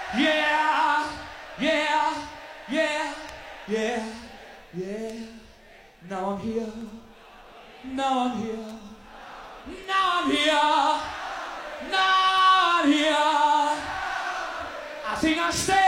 Yeah, yeah, yeah, yeah, yeah. Now I'm here. Now I'm here. Now I'm here. Now I'm here. I think I stay.